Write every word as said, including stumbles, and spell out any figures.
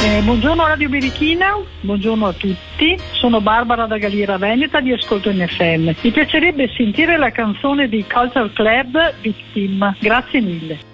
Eh, buongiorno Radio Birichina, buongiorno a tutti, sono Barbara da Galliera Veneta, vi ascolto in F M. Mi piacerebbe sentire la canzone di Culture Club Victim, grazie mille.